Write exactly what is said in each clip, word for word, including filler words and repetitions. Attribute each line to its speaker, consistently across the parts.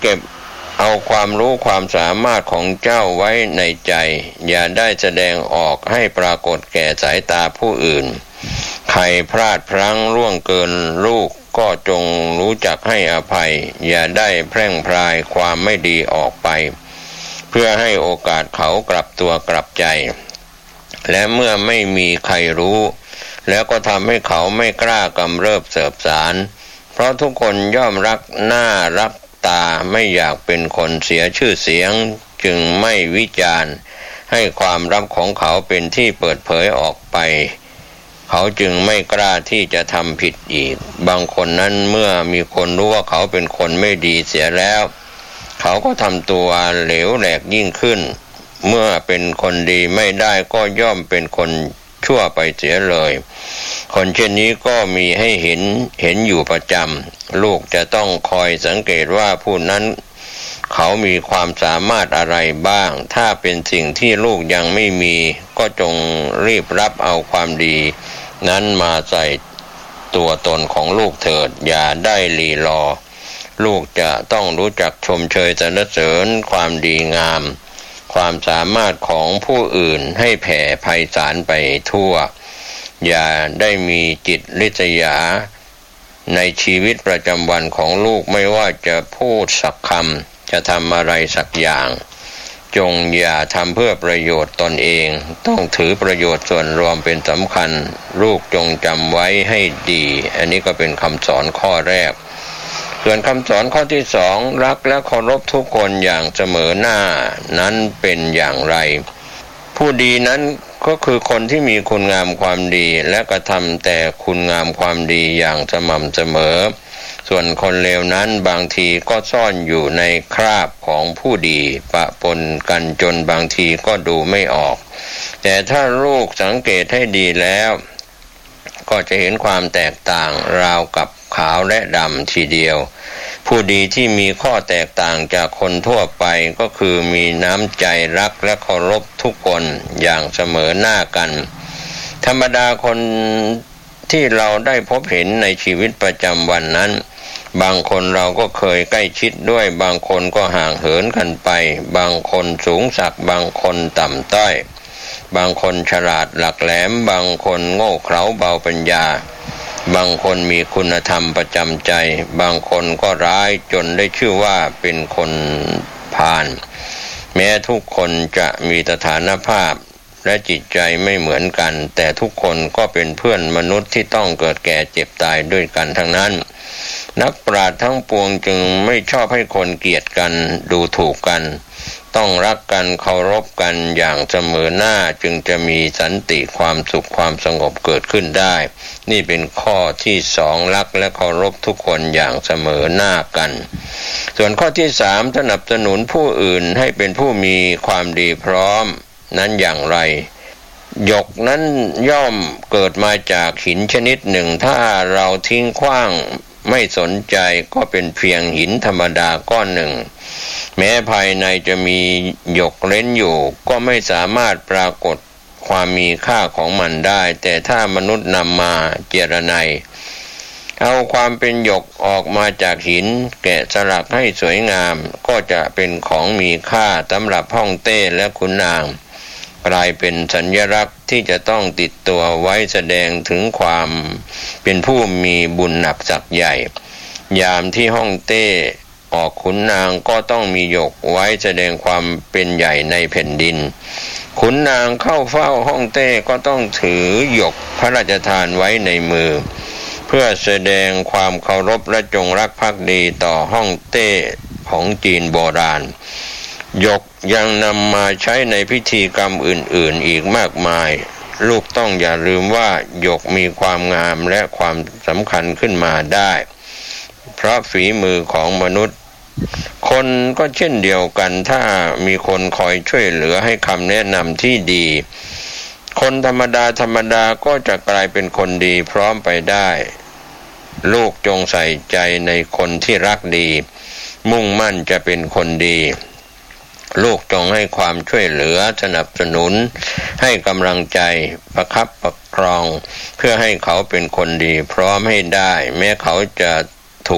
Speaker 1: เก็บเอาความรู้ความสามารถของเจ้าไว้ในใจอย่าได้แสดงออกให้ปรากฏแก่สายตาผู้อื่นใครพลาดพลั้งล่วงเกินลูกก็จงรู้จักให้อภัยอย่าได้แพร่งพรายความไม่ดีออกไปเพื่อให้โอกาสเขากลับตัวกลับใจและเมื่อไม่มีใครรู้แล้วก็ทำให้เขาไม่กล้ากำเริบเสบสารเพราะทุกคนย่อมรักหน้ารักตาไม่อยากเป็นคนเสียชื่อเสียงจึงไม่วิจารณ์ให้ความลับของเขาเป็นที่เปิดเผยออกไปเขาจึงไม่กล้าที่จะทำผิดอีกบางคนนั้นเมื่อมีคนรู้ว่าเขาเป็นคนไม่ดีเสียแล้วเขาก็ทำตัวเหลวแหลกยิ่งขึ้นเมื่อเป็นคนดีไม่ได้ก็ย่อมเป็นคนชั่วไปเสียเลยคนเช่นนี้ก็มีให้เห็นเห็นอยู่ประจำลูกจะต้องคอยสังเกตว่าผู้นั้นเขามีความสามารถอะไรบ้างถ้าเป็นสิ่งที่ลูกยังไม่มีก็จงรีบรับเอาความดีนั้นมาใส่ตัวตนของลูกเถิดอย่าได้ลีลอลูกจะต้องรู้จักชมเชยสรรเสริญความดีงามความสามารถของผู้อื่นให้แผ่ไพศาลไปทั่วอย่าได้มีจิตริษยาในชีวิตประจำวันของลูกไม่ว่าจะพูดสักคำจะทำอะไรสักอย่างจงอย่าทำเพื่อประโยชน์ตนเองต้องถือประโยชน์ส่วนรวมเป็นสำคัญลูกจงจำไว้ให้ดีอันนี้ก็เป็นคำสอนข้อแรกส่วนคำสอนข้อที่สองรักและเคารพทุกคนอย่างเสมอหน้านั้นเป็นอย่างไรผู้ดีนั้นก็คือคนที่มีคุณงามความดีและกระทำแต่คุณงามความดีอย่างสม่ำเสมอส่วนคนเลวนั้นบางทีก็ซ่อนอยู่ในคราบของผู้ดีปะปนกันจนบางทีก็ดูไม่ออกแต่ถ้าลูกสังเกตให้ดีแล้วก็จะเห็นความแตกต่างราวกับขาวและดำทีเดียวผู้ดีที่มีข้อแตกต่างจากคนทั่วไปก็คือมีน้ำใจรักและเคารพทุกคนอย่างเสมอหน้ากันธรรมดาคนที่เราได้พบเห็นในชีวิตประจำวันนั้นบางคนเราก็เคยใกล้ชิดด้วยบางคนก็ห่างเหินกันไปบางคนสูงสักบางคนต่ำต้อยบางคนฉลาดหลักแหลมบางคนโง่เขลาเบาปัญญาบางคนมีคุณธรรมประจำใจบางคนก็ร้ายจนได้ชื่อว่าเป็นคนพาลแม้ทุกคนจะมีสถานภาพและจิตใจไม่เหมือนกันแต่ทุกคนก็เป็นเพื่อนมนุษย์ที่ต้องเกิดแก่เจ็บตายด้วยกันทั้งนั้นนักปราชญ์ทั้งปวงจึงไม่ชอบให้คนเกลียดกันดูถูกกันต้องรักกันเคารพกันอย่างเสมอหน้าจึงจะมีสันติความสุขความสงบเกิดขึ้นได้นี่เป็นข้อที่สองรักและเคารพทุกคนอย่างเสมอหน้ากันส่วนข้อที่สามสนับสนุนผู้อื่นให้เป็นผู้มีความดีพร้อมนั้นอย่างไรหยกนั้นย่อมเกิดมาจากหินชนิดหนึ่งถ้าเราทิ้งขว้างไม่สนใจก็เป็นเพียงหินธรรมดาก้อนหนึ่งแม้ภายในจะมีหยกเร้นอยู่ก็ไม่สามารถปรากฏความมีค่าของมันได้แต่ถ้ามนุษย์นำมาเจรไนเอาความเป็นหยกออกมาจากหินแกะสลักให้สวยงามก็จะเป็นของมีค่าสำหรับฮ่องเต้และขุนนางกลายเป็นสัญลักษณ์ที่จะต้องติดตัวไว้แสดงถึงความเป็นผู้มีบุญหนักศักย์ใหญ่ยามที่ฮ่องเต้ออกขุนนางก็ต้องมีหยกไว้แสดงความเป็นใหญ่ในแผ่นดินขุนนางเข้าเฝ้าฮ่องเต้ก็ต้องถือหยกพระราชทานไว้ในมือเพื่อแสดงความเคารพและจงรักภักดีต่อฮ่องเต้ของจีนโบราณหยกยังนำมาใช้ในพิธีกรรมอื่นๆอีกมากมายลูกต้องอย่าลืมว่าหยกมีความงามและความสำคัญขึ้นมาได้เพราะฝีมือของมนุษย์คนก็เช่นเดียวกันถ้ามีคนคอยช่วยเหลือให้คำแนะนำที่ดีคนธรรมดาธรรมดาก็จะกลายเป็นคนดีพร้อมไปได้ลูกจงใส่ใจในคนที่รักดีมุ่งมั่นจะเป็นคนดีลูกจงให้ความช่วยเหลือสนับสนุนให้กำลังใจประคับประคองเพื่อให้เขาเป็นคนดีพร้อมให้ได้แม้เขาจะถูก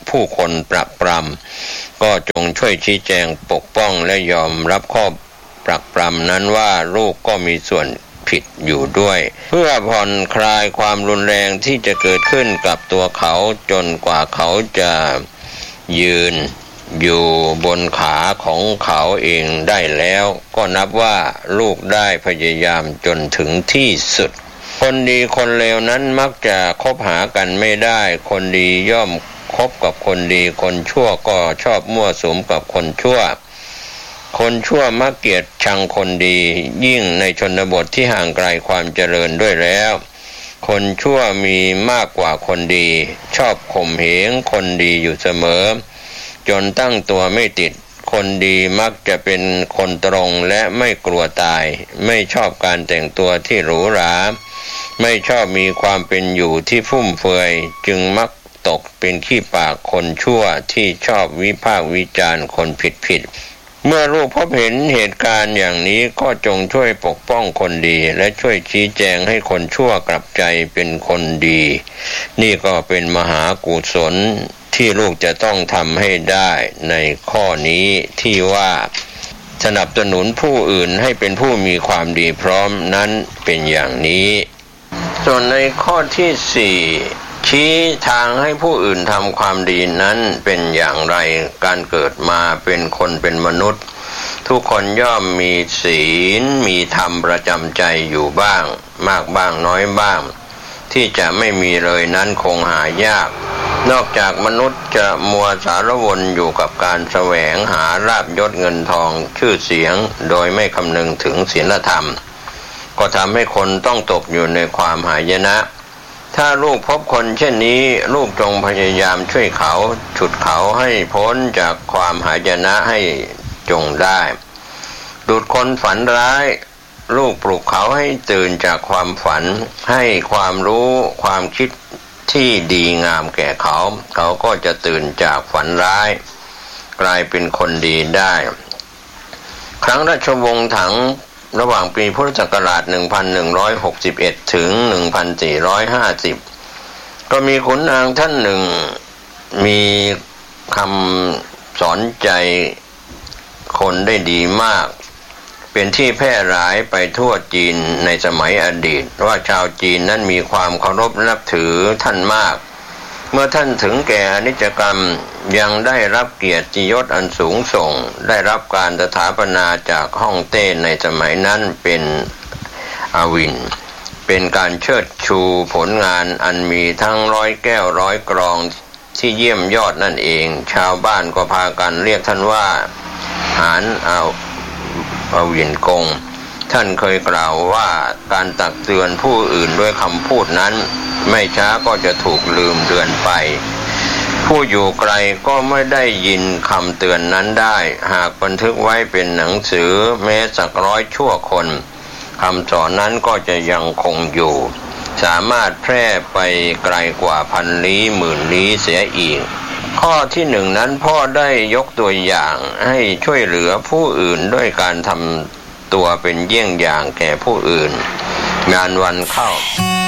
Speaker 1: ผู้คนปรักปรำก็จงช่วยชี้แจงปกป้องและยอมรับข้อปรักปรำนั้นว่าลูกก็มีส่วนผิดอยู่ด้วยเพื่อผ่อนคลายความรุนแรงที่จะเกิดขึ้นกับตัวเขาจนกว่าเขาจะยืนอยู่บนขาของเขาเองได้แล้วก็นับว่าลูกได้พยายามจนถึงที่สุดคนดีคนเลวนั้นมักจะคบหากันไม่ได้คนดีย่อมคบกับคนดีคนชั่วก็ชอบมั่วสุมกับคนชั่วคนชั่วมักเกลียดชังคนดียิ่งในชนบทที่ห่างไกลความเจริญด้วยแล้วคนชั่วมีมากกว่าคนดีชอบข่มเหงคนดีอยู่เสมอจนตั้งตัวไม่ติดคนดีมักจะเป็นคนตรงและไม่กลัวตายไม่ชอบการแต่งตัวที่หรูหราไม่ชอบมีความเป็นอยู่ที่ฟุ่มเฟือยจึงมักตกเป็นขี้ปากคนชั่วที่ชอบวิพากษ์วิจารณ์คนผิดๆเมื่อลูกพบเห็นเหตุการณ์อย่างนี้ก็จงช่วยปกป้องคนดีและช่วยชี้แจงให้คนชั่วกลับใจเป็นคนดีนี่ก็เป็นมหากุศลที่ลูกจะต้องทำให้ได้ในข้อนี้ที่ว่าสนับสนุนผู้อื่นให้เป็นผู้มีความดีพร้อมนั้นเป็นอย่างนี้ส่วนในข้อที่สี่ชี้ทางให้ผู้อื่นทำความดีนั้นเป็นอย่างไรการเกิดมาเป็นคนเป็นมนุษย์ทุกคนย่อมมีศีลมีธรรมประจำใจอยู่บ้างมากบ้างน้อยบ้างที่จะไม่มีเลยนั้นคงหายากนอกจากมนุษย์จะมัวสารวนอยู่กับการแสวงหาลาภยศเงินทองชื่อเสียงโดยไม่คำนึงถึงศีลธรรมก็ทำให้คนต้องตกอยู่ในความหายนะถ้าลูกพบคนเช่นนี้ลูกจงพยายามช่วยเขาฉุดเขาให้พ้นจากความหายนะให้จงได้ดุจคนฝันร้ายลูกปลุกเขาให้ตื่นจากความฝันให้ความรู้ความคิดที่ดีงามแก่เขาเขาก็จะตื่นจากฝันร้ายกลายเป็นคนดีได้ครั้งราชวงศ์ถังระหว่างปีพุทธศักราชหนึ่งพันหนึ่งร้อยหกสิบเอ็ดถึงหนึ่งพันสี่ร้อยห้าสิบก็มีขุนนางท่านหนึ่งมีคำสอนใจคนได้ดีมากเป็นที่แพร่หลายไปทั่วจีนในสมัยอดีตว่าชาวจีนนั้นมีความเคารพนับถือท่านมากเมื่อท่านถึงแก่อนิจกรรมยังได้รับเกียรติยศอันสูงส่งได้รับการสถาปนาจากฮ่องเต้ในสมัยนั้นเป็นอาวินเป็นการเชิดชูผลงานอันมีทั้งร้อยแก้วร้อยกรองที่เยี่ยมยอดนั่นเองชาวบ้านก็พากันเรียกท่านว่าหานอาอาวินกงท่านเคยกล่าวว่าการตักเตือนผู้อื่นด้วยคำพูดนั้นไม่ช้าก็จะถูกลืมเลือนไปผู้อยู่ไกลก็ไม่ได้ยินคำเตือนนั้นได้หากบันทึกไว้เป็นหนังสือแม้สักร้อยชั่วคนคำสอนนั้นก็จะยังคงอยู่สามารถแพร่ไปไกลกว่าพันลี้หมื่นลี้เสียอีกข้อที่หนึ่งนั้นพ่อได้ยกตัวอย่างให้ช่วยเหลือผู้อื่นด้วยการทำตัวเป็นเยี่ยงอย่างแก่ผู้อื่นงานวันเข้า